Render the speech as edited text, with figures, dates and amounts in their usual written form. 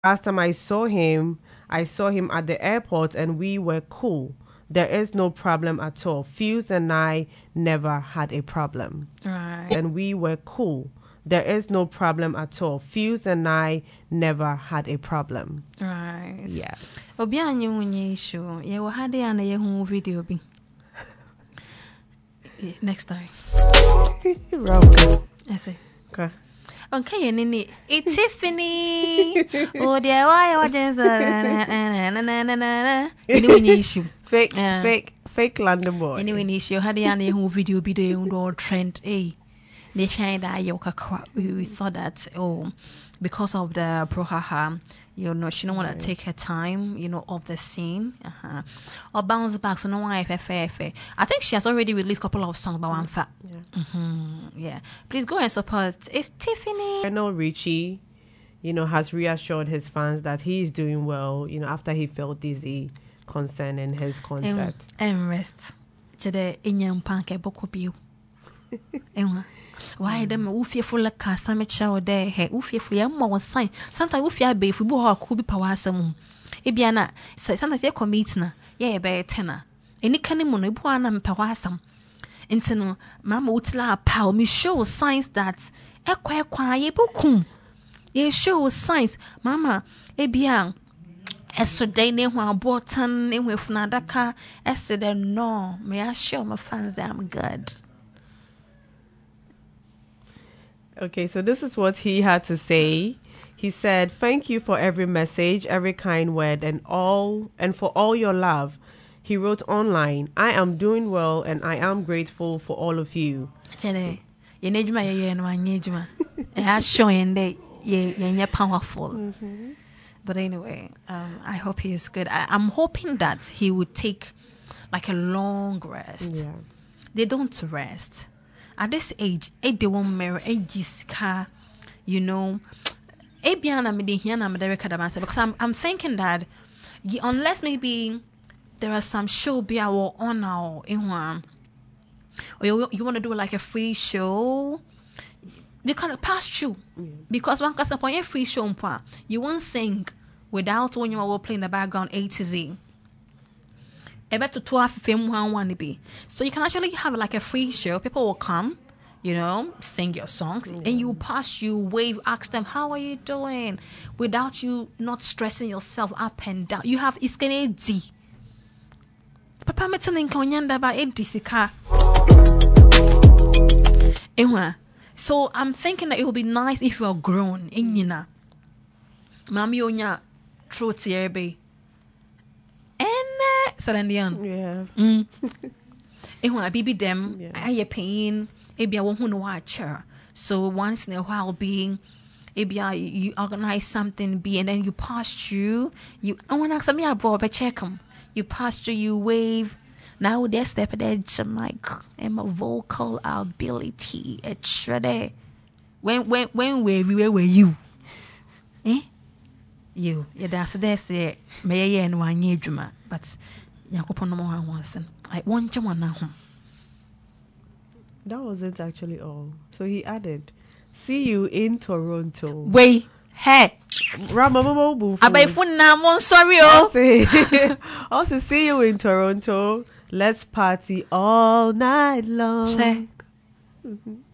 Last time I saw him at the airport and we were cool. There is no problem at all. Fuse and I never had a problem. Right. And we were cool. There is no problem at all. Fuse and I never had a problem. Right. Yes. Obi anyi unye issue. Ye wo hade ya na ye hu video bi. Next time. Rob. I say. Okay. Okay, nini. It's Tiffany. Oh, dear, why are you issue? Fake London boy. Anyway, issue had the any who video be the or trend. Eh, they shine that yoka crap. We thought that because of the prohaha, she don't want to take her time, of the scene. Or bounce back. So no one I think she has already released a couple of songs about one fat. Yeah. Please go and support. It's Tiffany. Lionel Richie, has reassured his fans that he is doing well, after he felt dizzy concerning his concert. And rest. Jede inyam panke boko biu. Why them who fearful like Casamecha or there, hey, who fearful more sign. Sometimes who fear be if we bore could be power some. Ibiana, sometimes you commit na, yeah, by tenor. Any canimon, a buana pawasam. Inteno, Mamma Utla pow me show signs that a quiet bokum. Ye show signs, Mamma, Ebiang. As day name while Borton in with Nadaka, I said, no, may I show my fans that I'm good. Okay, so this is what he had to say. He said, "Thank you for every message, every kind word, and for all your love." He wrote online, "I am doing well and I am grateful for all of you." Chene, you need my and one nejuma. I have shown that you're powerful. But anyway, I hope he is good. I'm hoping that he would take like a long rest. Yeah. They don't rest. At this age, they won't marry a Jessica, because I'm thinking that unless maybe there are some show be our on our in one, or you want to do like a free show, you can pass through. Because one case upon a free show, you won't sing without when you are playing the background A to Z. About to 12 film one be. So you can actually have like a free show. People will come, sing your songs, and you pass, you wave, ask them, how are you doing? Without you not stressing yourself up and down. You have iskene D. Papa meten konyanda ba edisika. So I'm thinking that it would be nice if you are grown. Inyina. Mami onya throat here be. Yeah. Bibi them, I pain, maybe I won't know watch her. So once in a while being, maybe you organize something, and then you pass through, I want to ask me abroad, but check them. You pass through, you wave. Now they're stepping edge, I'm like, and my vocal ability, extra there. When where were you? You, that's it. May I and one year, but. I want you one. That wasn't actually all. So he added, "See you in Toronto." Wait, hey, Ramamobu. I'm sorry. Also, see you in Toronto. Let's party all night long.